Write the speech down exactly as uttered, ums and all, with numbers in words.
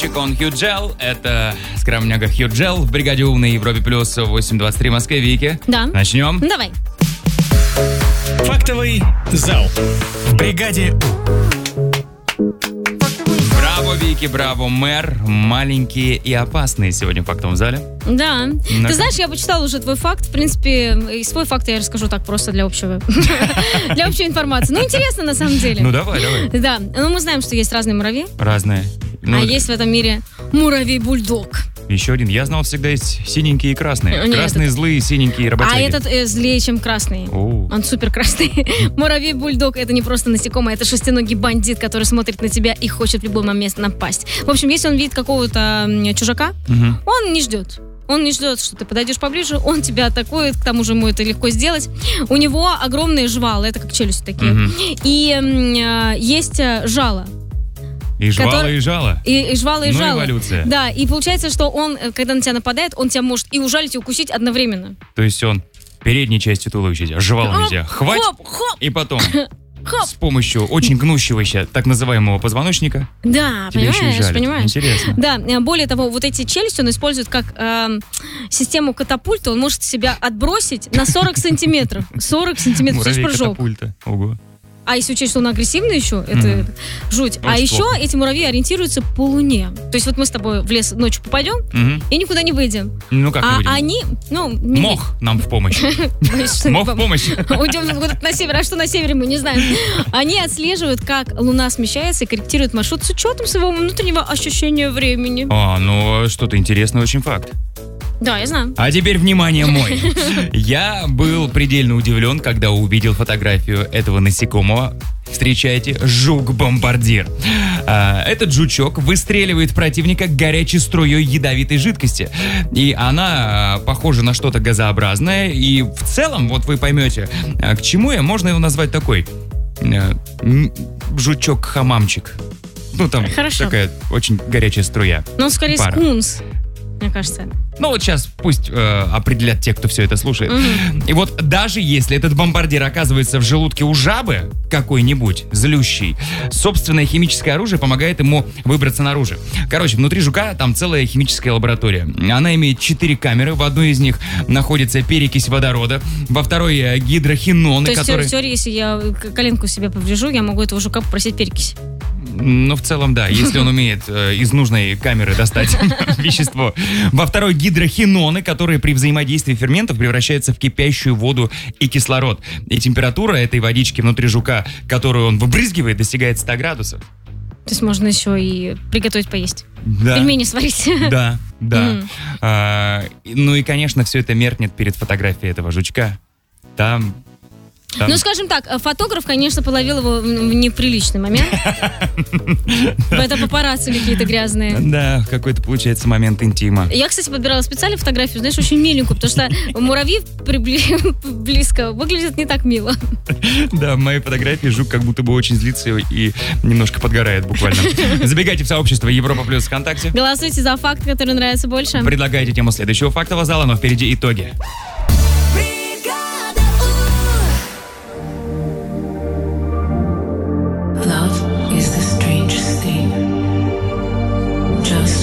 Скромняк он Хью Джел. Это Скромняк Хью Джел в бригаде У на Европе Плюс восемь двадцать три в Москве. Вики, Да. начнем? Давай. Фактовый зал в бригаде У. Браво, Вики, браво, мэр. Маленькие и опасные сегодня в фактовом зале. Да. Ну-ка. Ты знаешь, я почитала уже твой факт. В принципе, и свой факт я расскажу так просто для общего. Для общей информации. Ну, интересно на самом деле. Ну, давай, давай. Да. Ну, мы знаем, что есть разные муравьи. Разные. Ну, А есть в этом мире муравей-бульдог. еще один. Я знал, всегда есть синенькие и красные. Нет, Красные этот- злые, синенькие А работяги. этот э, злее, чем красный. О. Он супер красный. Муравей-бульдог — это не просто насекомое, это шестиногий бандит, который смотрит на тебя и хочет в любой момент напасть. В общем, если он видит какого-то м, чужака, Мгм. он не ждет. Он не ждет, что ты подойдешь поближе, он тебя атакует, к тому же ему это легко сделать. У него огромные жвалы, это как челюсти такие. Мгм. И м, э, есть э, жало. И жвала, который- и жало. И, и жвало, и Ну, жало. эволюция. Да, и получается, что он, э, когда на тебя нападает, он тебя может и ужалить, и укусить одновременно. То есть он передней частью туловища, жвалом тебя хвать, Хоп, хоп, и потом хоп. с помощью очень гнущегося так называемого позвоночника Да, тебя еще и понимаешь, жалит. понимаешь. Интересно. Да, э, более того, вот эти челюсти он использует как эм, систему катапульта. Он может себя отбросить на сорок сантиметров. сорок сантиметров, Муравей слышишь, прыжок. катапульта. Ого. А если учесть, что он агрессивный еще, это Мгм. жуть. Очень А еще плохо. эти муравьи ориентируются по луне. То есть вот мы с тобой в лес ночью попадем Мгм. и никуда не выйдем. Ну как мы А будем? они, ну... не Мох нам в помощь. Боюсь, что Мох не в помощь. Уйдем куда-то на север, а что на севере, мы не знаем. Они отслеживают, как Луна смещается и корректируют маршрут с учетом своего внутреннего ощущения времени. А, ну что-то интересный очень факт. Да, я знаю. А теперь, внимание, мой. Я был предельно удивлен, когда увидел фотографию этого насекомого. Встречайте, жук-бомбардир. А, этот жучок выстреливает в противника горячей струей ядовитой жидкости. И она а, похожа на что-то газообразное. И в целом, вот вы поймете, а, к чему я, можно его назвать такой а, м, жучок-хамамчик. Ну, там Хорошо. такая очень горячая струя. Но он скорее Пара. скунс, мне кажется. Ну вот сейчас пусть э, определят те, кто все это слушает. Мгм. И вот даже если этот бомбардир оказывается в желудке у жабы какой-нибудь, злющий, собственное химическое оружие помогает ему выбраться наружу. Короче, внутри жука там целая химическая лаборатория. Она имеет четыре камеры. В одной из них находится перекись водорода, во второй э, гидрохиноны, То есть которые... в теории, если я к- коленку себе поврежу, я могу этого жука попросить перекись. Ну, в целом, да, если он умеет э, из нужной камеры достать вещество. Во второй гидрохиноны, которые при взаимодействии ферментов превращаются в кипящую воду и кислород. И температура этой водички внутри жука, которую он выбрызгивает, достигает ста градусов. То есть можно еще и приготовить поесть. Да. Пельмени сварить. Да, да. Мгм. А, ну и, конечно, все это меркнет перед фотографией этого жучка. Там... там- Ну, скажем так, фотограф, конечно, половил его в в неприличный момент. Это папарацци какие-то грязные. Да, какой-то получается момент интима. Я, кстати, подбирала специально фотографию, знаешь, очень миленькую, потому что муравьи прибли- близко выглядят не так мило. Да, в моей фотографии жук как будто бы очень злится и немножко подгорает буквально. Забегайте в сообщество Европа Плюс ВКонтакте. Голосуйте за факт, который нравится больше. Предлагайте тему следующего фактового зала, но впереди итоги.